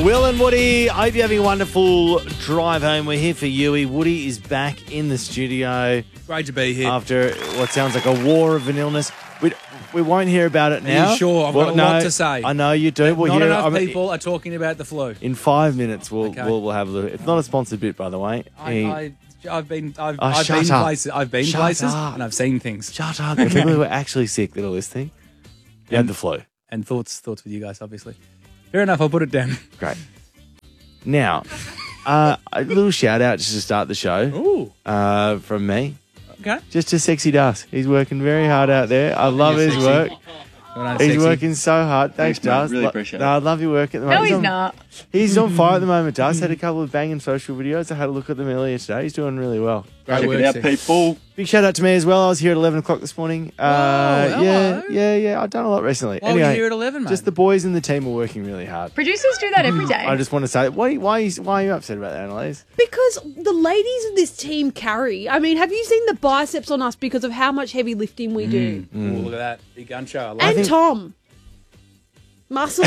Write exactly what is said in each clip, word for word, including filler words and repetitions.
Will and Woody, I hope you're having a wonderful drive home. We're here for you. Woody is back in the studio. Great to be here. After what sounds like a war of an illness. We, we won't hear about it now. Are you sure? I've well, got a no, lot to say. I know you do. We'll Not hear, enough I mean, people are talking about the flu. In five minutes, we'll Okay. we'll, we'll have a look. It's not a sponsored bit, by the way. I, He- I, I've been, I've, Oh, I've shut been up. places, I've been Shut places, up. and I've seen things. Shut up. The people who are actually sick that are listening. You had the flu. And thoughts, thoughts with you guys, obviously. Fair enough. I'll put it down. Great. Now, uh, a little shout out just to start the show Ooh. uh, from me. Okay. Just to Sexy Das. He's working very hard out there. I love his sexy. work. Well done, He's sexy. working so hard. Thanks, Thanks, mate. Das. Really Lo- appreciate no, it. I love your work at the moment. No, he's on, not. He's on fire at the moment, Das. Had a couple of banging social videos. I had a look at them earlier today. He's doing really well. Great Check work, it out, sexy. people. Big shout out to me as well. I was here at eleven o'clock this morning. Uh, hello. yeah, yeah, yeah. I've done a lot recently. Why were anyway, you here at eleven, mate? just the boys in the team are working really hard. Producers do that every day. I just want to say, why, why, are you, why are you upset about that, Annalise? Because the ladies of this team carry. I mean, have you seen the biceps on us because of how much heavy lifting we do? Ooh, look at that. Big gun show. I like And it. Tom. Muscles.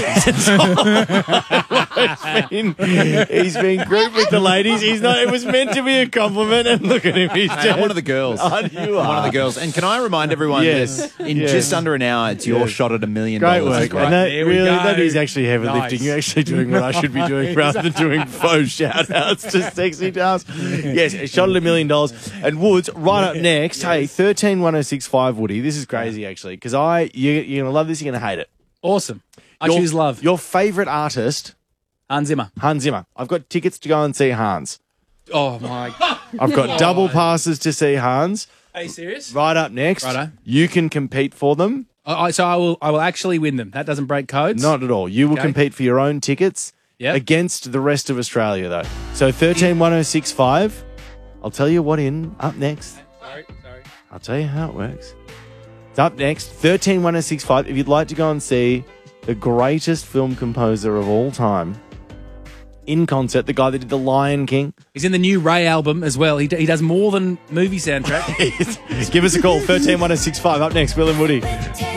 been, he's been grouped with the ladies. He's not. It was meant to be a compliment, and look at him. He's Hey, I'm one of the girls. Oh, you I'm one of the are. girls. And can I remind everyone Yes. that in Yes. just under an hour, it's your Yes. shot at a million Great dollars. work. Great. And that, There we really, go. that is actually heavy Nice. lifting. You're actually doing what I should be doing rather than doing faux shout outs to Sexy Das. Yes, a shot at a million dollars. And Woods, right up next. Hey, thirteen one oh six five Woody. This is crazy, actually, because I, you, you're going to love this, you're going to hate it. Awesome. I Your- choose love. Your favourite artist, Hans Zimmer. Hans Zimmer. I've got tickets to go and see Hans. Oh, my. I've got double passes to see Hans. Are you serious? Right up next, Righto. you can compete for them. I, I- so I will I will actually win them. That doesn't break codes? Not at all. You will Okay. compete for your own tickets Yep. against the rest of Australia, though. So thirteen one oh six five. I'll tell you what in up next. Sorry, sorry. I'll tell you how it works. It's up next, thirteen one oh six five. If you'd like to go and see the greatest film composer of all time in concert, the guy that did The Lion King, He's in the new Ray album as well. He, d- he does more than movie soundtrack. give us a call, thirteen one oh six five. Up next, Will and Woody.